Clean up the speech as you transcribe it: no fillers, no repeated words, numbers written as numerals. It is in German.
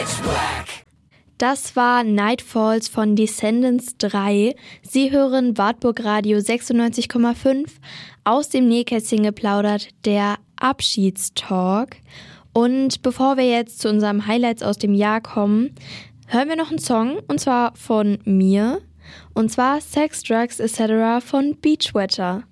Das war Nightfalls von Descendants 3. Sie hören Wartburg Radio 96,5, aus dem Nähkästchen geplaudert, der Abschiedstalk. Und bevor wir jetzt zu unserem Highlights aus dem Jahr kommen, hören wir noch einen Song, und zwar von mir, und zwar Sex, Drugs etc. von Beachwetter.